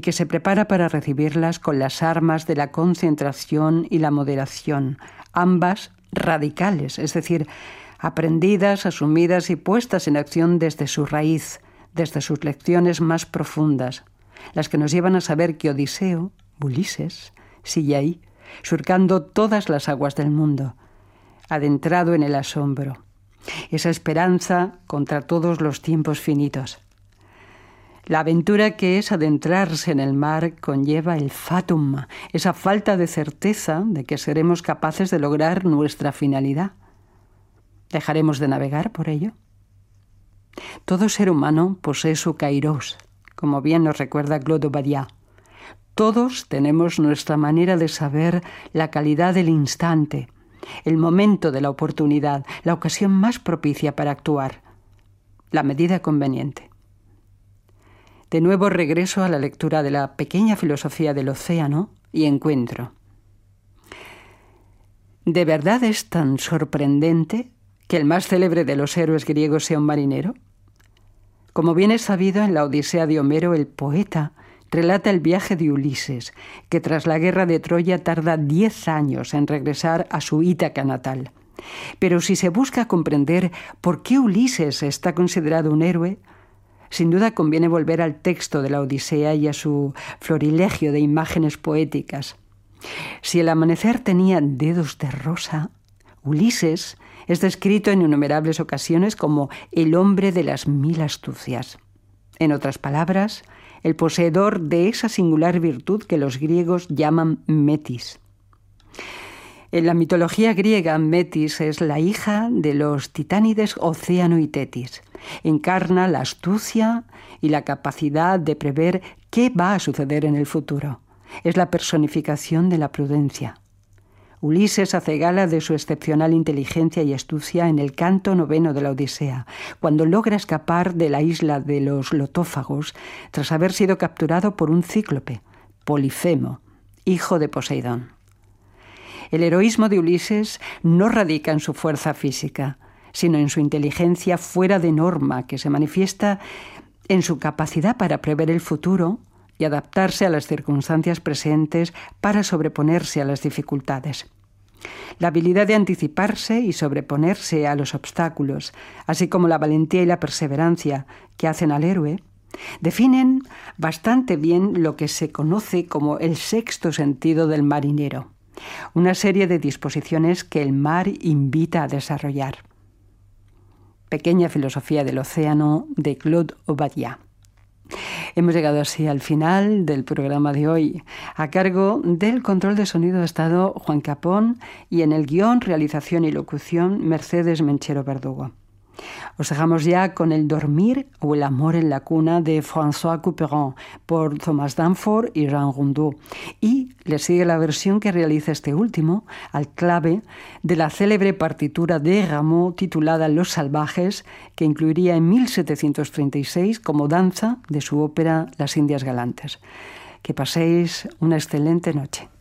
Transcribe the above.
que se prepara para recibirlas con las armas de la concentración y la moderación, ambas radicales, es decir, aprendidas, asumidas y puestas en acción desde su raíz, desde sus lecciones más profundas, las que nos llevan a saber que Odiseo, Ulises, sigue ahí, surcando todas las aguas del mundo, adentrado en el asombro, esa esperanza contra todos los tiempos finitos. La aventura que es adentrarse en el mar conlleva el fatum, esa falta de certeza de que seremos capaces de lograr nuestra finalidad. ¿Dejaremos de navegar por ello? Todo ser humano posee su kairos, como bien nos recuerda Claude Obadiah. Todos tenemos nuestra manera de saber la calidad del instante, el momento de la oportunidad, la ocasión más propicia para actuar, la medida conveniente. De nuevo regreso a la lectura de la pequeña filosofía del océano y encuentro. ¿De verdad es tan sorprendente que el más célebre de los héroes griegos sea un marinero? Como bien es sabido, en la Odisea de Homero, el poeta relata el viaje de Ulises, que tras la guerra de Troya tarda 10 años en regresar a su Ítaca natal. Pero si se busca comprender por qué Ulises está considerado un héroe, sin duda conviene volver al texto de la Odisea y a su florilegio de imágenes poéticas. Si el amanecer tenía dedos de rosa, Ulises es descrito en innumerables ocasiones como el hombre de las 1000 astucias. En otras palabras, el poseedor de esa singular virtud que los griegos llaman metis. En la mitología griega, Metis es la hija de los titánides Océano y Tetis. Encarna la astucia y la capacidad de prever qué va a suceder en el futuro. Es la personificación de la prudencia. Ulises hace gala de su excepcional inteligencia y astucia en el canto 9 de la Odisea, cuando logra escapar de la isla de los lotófagos tras haber sido capturado por un cíclope, Polifemo, hijo de Poseidón. El heroísmo de Ulises no radica en su fuerza física, sino en su inteligencia fuera de norma, que se manifiesta en su capacidad para prever el futuro y adaptarse a las circunstancias presentes para sobreponerse a las dificultades. La habilidad de anticiparse y sobreponerse a los obstáculos, así como la valentía y la perseverancia que hacen al héroe, definen bastante bien lo que se conoce como el sexto sentido del marinero, una serie de disposiciones que el mar invita a desarrollar. Pequeña filosofía del océano de Claude Obadiah. Hemos llegado así al final del programa de hoy. A cargo del control de sonido ha estado Juan Capón y en el guión, realización y locución Mercedes Menchero Verdugo. Os dejamos ya con El dormir o El amor en la cuna de François Couperin por Thomas Danforth y Jean Rondeau. Y le sigue la versión que realiza este último al clave de la célebre partitura de Rameau titulada Los salvajes, que incluiría en 1736 como danza de su ópera Las Indias Galantes. Que paséis una excelente noche.